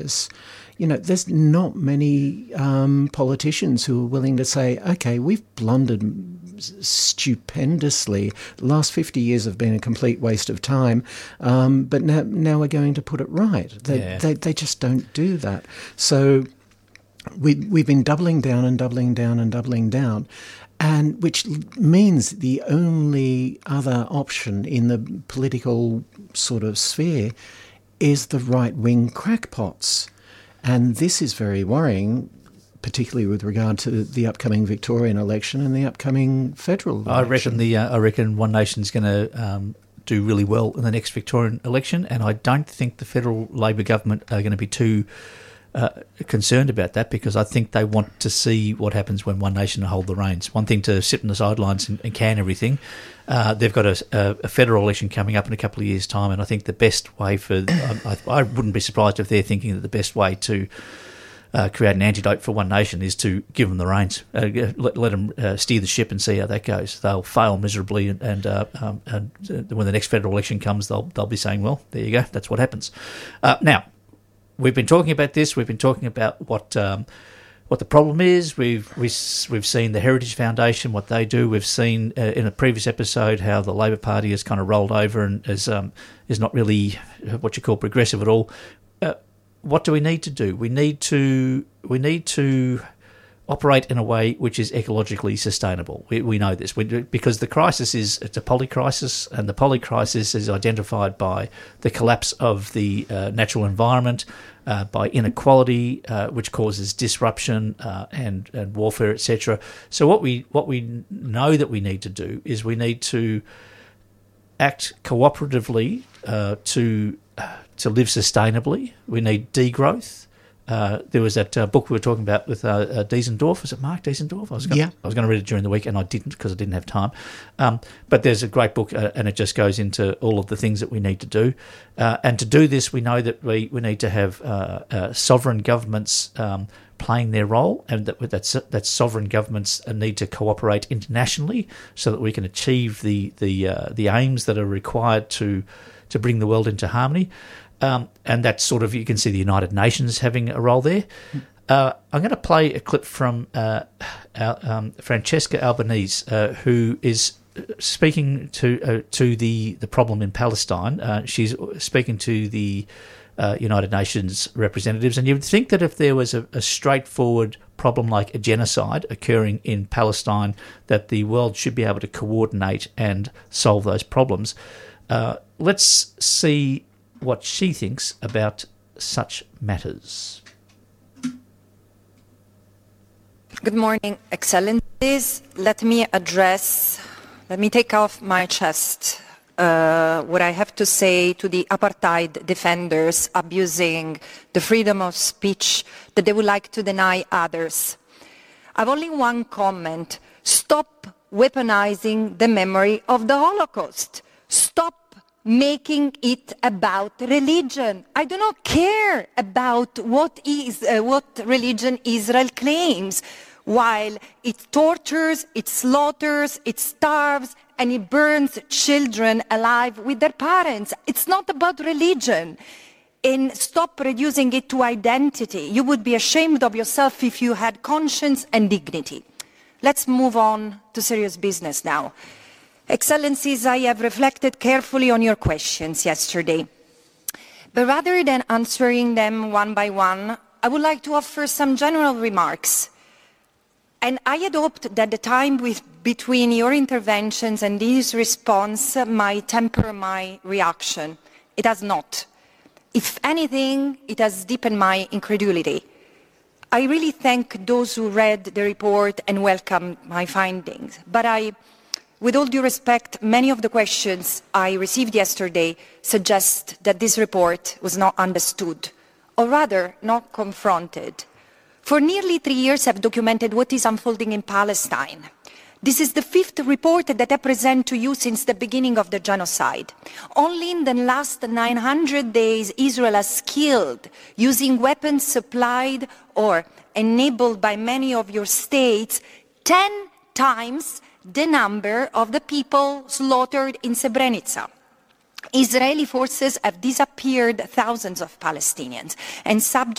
There's not many politicians who are willing to say, okay, we've blundered stupendously. The last 50 years have been a complete waste of time, but now we're going to put it right. They just don't do that. So we've been doubling down and doubling down and doubling down, and which means the only other option in the political sort of sphere is the right-wing crackpots. And this is very worrying, particularly with regard to the upcoming Victorian election and the upcoming federal election. I reckon One Nation's going to do really well in the next Victorian election, and I don't think the federal Labor government are going to be too concerned about that, because I think they want to see what happens when One Nation hold the reins. One thing to sit on the sidelines and can everything. They've got a federal election coming up in a couple of years' time, and I think the best way I wouldn't be surprised if they're thinking that the best way to create an antidote for One Nation is to give them the reins, let them steer the ship and see how that goes. They'll fail miserably, and when the next federal election comes, they'll be saying, well, there you go, that's what happens. Now, we've been talking about this. We've been talking about what the problem is. We've seen the Heritage Foundation, what they do. We've seen in a previous episode how the Labor Party has kind of rolled over and is not really what you call progressive at all. What do we need to do? We need to operate in a way which is ecologically sustainable. We know this because the crisis it's a polycrisis, and the polycrisis is identified by the collapse of the natural environment, by inequality, which causes disruption and warfare, etc. So what we know that we need to do is we need to act cooperatively to live sustainably. We need degrowth. There was that book we were talking about with Diesendorf. Was it Mark Diesendorf? I was going to read it during the week, and I didn't because I didn't have time. But there's a great book, and it just goes into all of the things that we need to do. And to do this, we know that we need to have sovereign governments playing their role, and that sovereign governments need to cooperate internationally so that we can achieve the aims that are required to bring the world into harmony. And that's sort of, you can see the United Nations having a role there. I'm going to play a clip from Francesca Albanese, who is speaking to the problem in Palestine. She's speaking to the United Nations representatives, and you would think that if there was a straightforward problem like a genocide occurring in Palestine, that the world should be able to coordinate and solve those problems. Let's see what she thinks about such matters. Good morning, Excellencies. Let me take off my chest what I have to say to the apartheid defenders abusing the freedom of speech that they would like to deny others. I have only one comment. Stop weaponizing the memory of the Holocaust. Stop making it about religion. I do not care about what religion Israel claims, while it tortures, it slaughters, it starves, and it burns children alive with their parents. It's not about religion. And stop reducing it to identity. You would be ashamed of yourself if you had conscience and dignity. Let's move on to serious business now. Excellencies, I have reflected carefully on your questions yesterday. But rather than answering them one by one, I would like to offer some general remarks. And I had hoped that the time between your interventions and this response might temper my reaction. It has not. If anything, it has deepened my incredulity. I really thank those who read the report and welcome my findings. But with all due respect, many of the questions I received yesterday suggest that this report was not understood, or rather, not confronted. For nearly 3 years, I've documented what is unfolding in Palestine. This is the 5th report that I present to you since the beginning of the genocide. Only in the last 900 days, Israel has killed, using weapons supplied or enabled by many of your states, 10 times the number of the people slaughtered in Srebrenica. Israeli forces have disappeared thousands of Palestinians and subjugated